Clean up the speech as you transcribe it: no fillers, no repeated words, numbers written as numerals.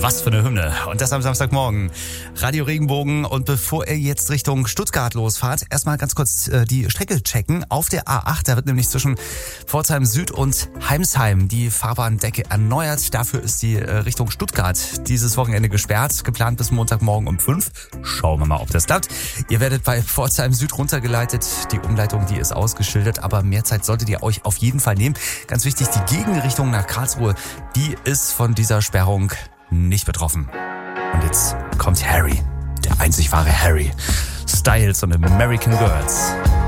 Was für eine Hymne. Und das am Samstagmorgen. Radio Regenbogen. Und bevor ihr jetzt Richtung Stuttgart losfahrt, erstmal ganz kurz die Strecke checken. Auf der A8, da wird nämlich zwischen Pforzheim Süd und Heimsheim die Fahrbahndecke erneuert. Dafür ist die Richtung Stuttgart dieses Wochenende gesperrt. Geplant bis Montagmorgen um 5. Schauen wir mal, ob das klappt. Ihr werdet bei Pforzheim Süd runtergeleitet. Die Umleitung, die ist ausgeschildert. Aber mehr Zeit solltet ihr euch auf jeden Fall nehmen. Ganz wichtig, die Gegenrichtung nach Karlsruhe, die ist von dieser Sperrung nicht betroffen. Und jetzt kommt Harry, der einzig wahre Harry Styles und American Girls.